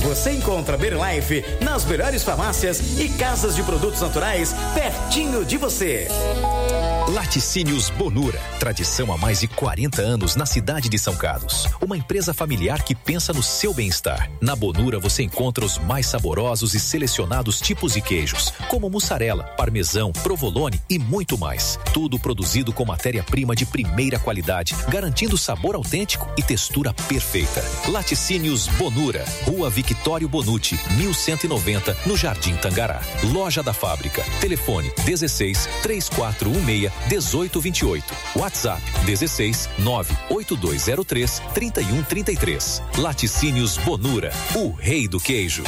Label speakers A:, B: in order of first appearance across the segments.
A: Você encontra Berlife nas melhores farmácias e casas de produtos naturais pertinho de você.
B: Laticínios Bonura, tradição há mais de 40 anos na cidade de São Carlos. Uma empresa familiar que pensa no seu bem-estar. Na Bonura você encontra os mais saborosos e selecionados tipos de queijos, como mussarela, parmesão, provolone e muito mais. Tudo produzido com matéria-prima de primeira qualidade, garantindo sabor autêntico e textura perfeita. Laticínios Bonura, Rua Victório Bonucci, 1190, no Jardim Tangará. Loja da Fábrica. Telefone 16 3416 1828. WhatsApp 16 98203 3133. Laticínios Bonura, o rei do queijo.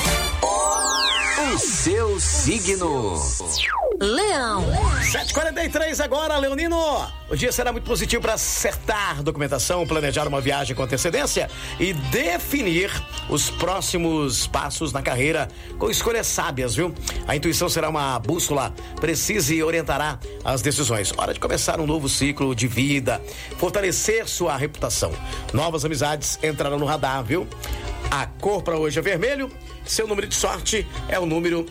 C: O seu signo.
D: Leão.
A: 7h43 agora, Leonino. O dia será muito positivo para acertar documentação, planejar uma viagem com antecedência e definir os próximos passos na carreira com escolhas sábias, viu? A intuição será uma bússola precisa e orientará as decisões. Hora de começar um novo ciclo de vida, fortalecer sua reputação. Novas amizades entrarão no radar, viu? A cor para hoje é vermelho. Seu número de sorte é o número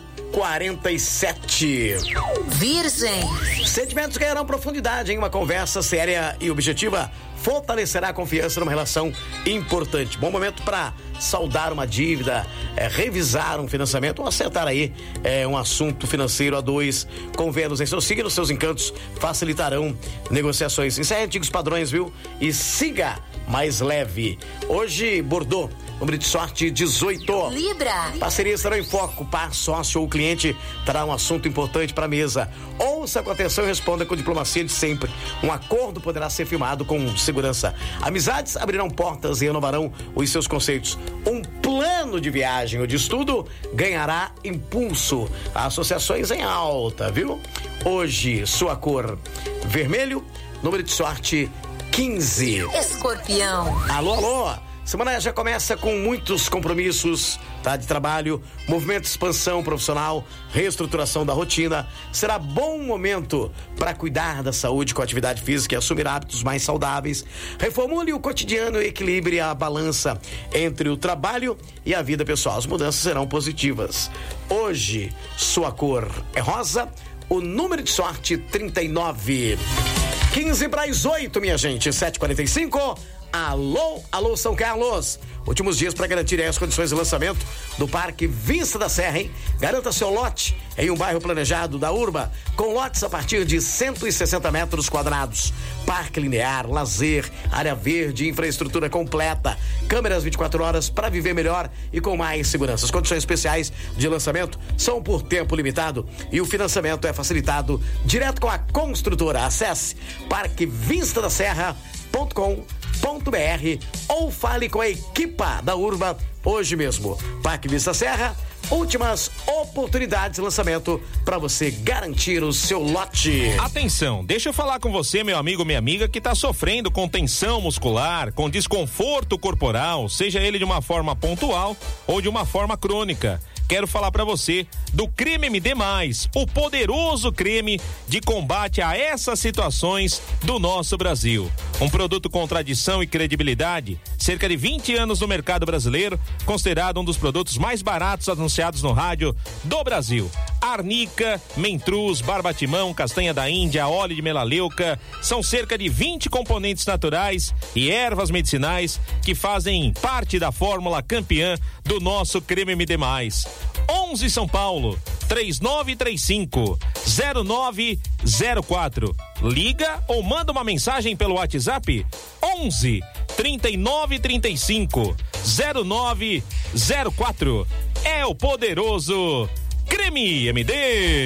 A: 47.
D: Virgem.
A: Sentimentos ganharão profundidade em uma conversa séria e objetiva. Fortalecerá a confiança numa relação importante. Bom momento para saldar uma dívida, revisar um financiamento ou acertar aí um assunto financeiro a dois. Com Vênus em seu signo, seus encantos facilitarão negociações. Encerre antigos padrões, viu? E siga mais leve. Hoje, Bordeaux. Número de sorte 18.
D: Libra.
A: Parcerias estarão em foco. Par, sócio ou cliente terá um assunto importante para a mesa. Ouça com atenção e responda com diplomacia de sempre. Um acordo poderá ser firmado com segurança. Amizades abrirão portas e renovarão os seus conceitos. Um plano de viagem ou de estudo ganhará impulso. Associações em alta, viu? Hoje, sua cor vermelho. Número de sorte 15.
D: Escorpião.
A: Alô, alô. Semana já começa com muitos compromissos, tá? De trabalho, movimento de expansão profissional, reestruturação da rotina. Será bom momento para cuidar da saúde com atividade física e assumir hábitos mais saudáveis. Reformule o cotidiano e equilibre a balança entre o trabalho e a vida pessoal. As mudanças serão positivas. Hoje, sua cor é rosa, o número de sorte 39. 15 para as 8, minha gente, 7h45. Alô, alô São Carlos. Últimos dias para garantir as condições de lançamento do Parque Vista da Serra, hein? Garanta seu lote em um bairro planejado da Urba, com lotes a partir de 160 metros quadrados. Parque linear, lazer, área verde, infraestrutura completa, câmeras 24 horas para viver melhor e com mais segurança. As condições especiais de lançamento são por tempo limitado e o financiamento é facilitado direto com a construtora. Acesse parquevistadaserra.com.br ou fale com a equipa da Urba hoje mesmo. Parque Vista Serra, últimas oportunidades de lançamento para você garantir o seu lote.
E: Atenção, deixa eu falar com você, meu amigo, minha amiga, que tá sofrendo com tensão muscular, com desconforto corporal, seja ele de uma forma pontual ou de uma forma crônica. Quero falar pra você do Creme MD+, o poderoso creme de combate a essas situações do nosso Brasil. Um produto com tradição e credibilidade, cerca de 20 anos no mercado brasileiro, considerado um dos produtos mais baratos anunciados no rádio do Brasil. Arnica, Mentruz, Barbatimão, Castanha da Índia, óleo de melaleuca, são cerca de 20 componentes naturais e ervas medicinais que fazem parte da fórmula campeã do nosso Creme MD+. 11 São Paulo, 3935-0904. Liga ou manda uma mensagem pelo WhatsApp 11 3935-0904. É o poderoso Creme MD.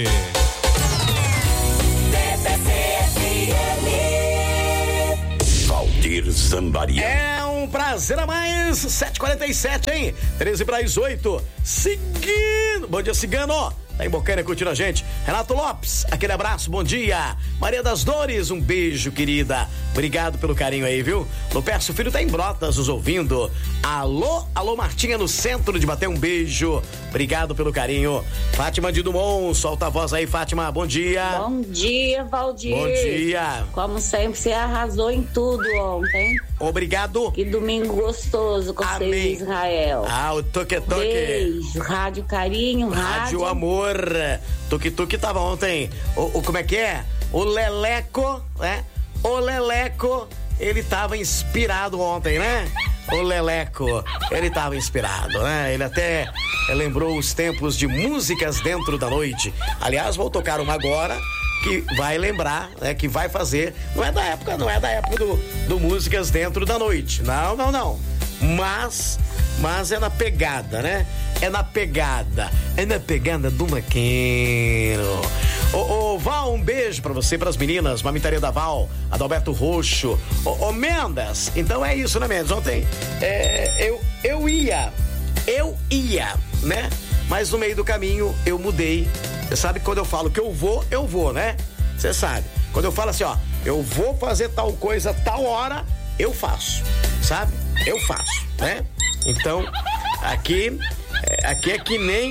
C: Valdir Zambaria.
A: É um prazer a mais. 7h47, hein? 13 para as 8. Seguindo. Bom dia, Cigano. Tá em Bocaina curtindo a gente. Renato Lopes, aquele abraço, bom dia. Maria das Dores, um beijo, querida. Obrigado pelo carinho aí, viu? Lopércio Filho tá em Brotas nos ouvindo. Alô, alô, Martinha no centro de Bater, um beijo. Obrigado pelo carinho. Fátima de Dumont, solta a voz aí, Fátima, bom dia.
F: Bom dia, Valdir.
A: Bom dia.
F: Como sempre, você arrasou em tudo ontem.
A: Obrigado.
F: Que domingo gostoso com você, Israel.
A: O toque-toque.
F: Beijo, Rádio Carinho,
A: Rádio Amor. Toque-toque tava ontem. Como é que é? O Leleco, né? O Leleco, ele tava inspirado ontem, né? O Leleco, ele tava inspirado, né? Ele até lembrou os tempos de músicas dentro da noite. Aliás, vou tocar uma agora que vai lembrar, né? Que vai fazer. Não é da época do Músicas Dentro da Noite. Não. Mas é na pegada, né? É na pegada do Maquino. Ô Val, um beijo pra você, pras meninas, Mamitaria da Val, Adalberto Roxo. Ô Mendes, então é isso, né, Mendes? Ontem eu ia, né? Mas no meio do caminho eu mudei. Você sabe que quando eu falo que eu vou, né? Você sabe. Quando eu falo assim, ó, eu vou fazer tal coisa, tal hora, eu faço, sabe? Eu faço, né? Então, aqui é que nem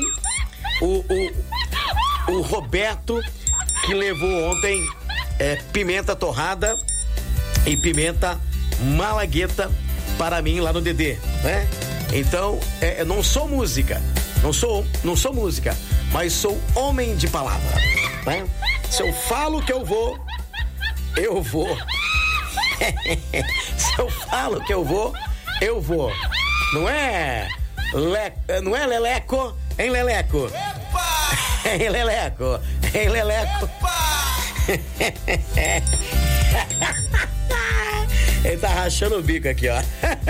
A: o Roberto, que levou ontem pimenta torrada e pimenta malagueta para mim lá no Dedê, né? Então, não sou música, não sou música, mas sou homem de palavra, né? Se eu falo que eu vou, eu vou. Se eu falo que eu vou, eu vou. Não é Leleco, hein, Leleco? Epa! Hein, Leleco? Hein, Leleco? Ele tá rachando o bico aqui, ó.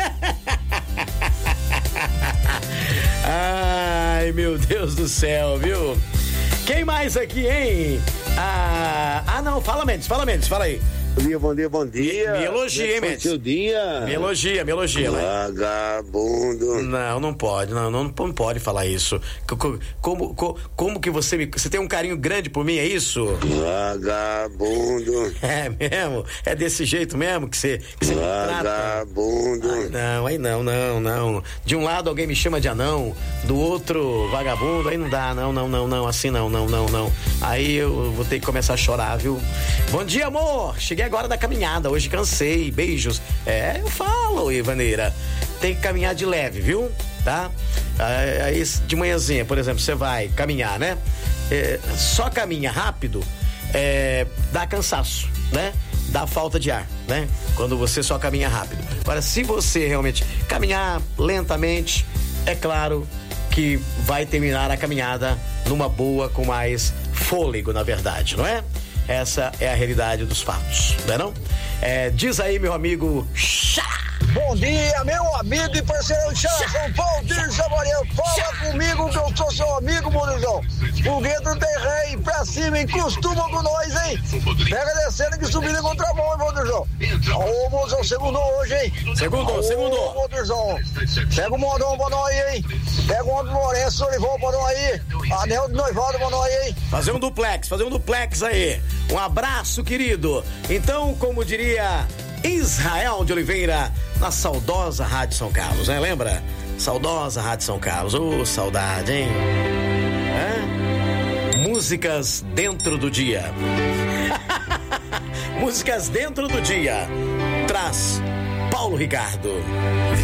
A: Ai, meu Deus do céu, viu? Quem mais aqui, hein? Não, fala Mendes, fala aí.
G: Bom dia.
A: Me elogia, hein, Mendes?
G: Seu dia.
A: Me elogia.
G: Vagabundo.
A: Não pode, não pode falar isso. Como que você tem um carinho grande por mim, é isso?
G: Vagabundo.
A: É mesmo? É desse jeito mesmo que você me trata?
G: Vagabundo.
A: Aí não. De um lado alguém me chama de anão, do outro vagabundo, aí não dá, não, assim não. Aí eu vou ter que começar a chorar, viu? Bom dia, amor! Cheguei agora da caminhada, hoje cansei, beijos. Eu falo, Ivaneira, tem que caminhar de leve, viu? Tá? Aí de manhãzinha, por exemplo, você vai caminhar, né? Só caminha rápido, dá cansaço, né? Dá falta de ar, né? Quando você só caminha rápido. Agora, se você realmente caminhar lentamente, é claro que vai terminar a caminhada numa boa, com mais fôlego, na verdade, não é? Essa é a realidade dos fatos, não é não? Diz aí, meu amigo
H: Bom dia, meu amigo e parceiro de São Paulo, Samuel. Fala comigo que eu sou seu amigo, Bonizão. Foguete não tem rei, pra cima, hein? Costuma com nós, hein? Pega descendo que subindo em contramão, hein, Bonizão? Ô, Bonizão, segundou hoje, hein?
A: Segundou.
H: Ô, Bonizão, pega o modão pra nós, hein? Pega o outro Lourenço, Solival pra nós aí. Anel de noivado pra nós, hein?
A: Fazer um duplex aí. Um abraço, querido. Então, como diria Israel de Oliveira, na saudosa Rádio São Carlos, né? Lembra? Saudosa Rádio São Carlos. Saudade, hein? Músicas dentro do dia. Músicas dentro do dia. Traz Paulo Ricardo.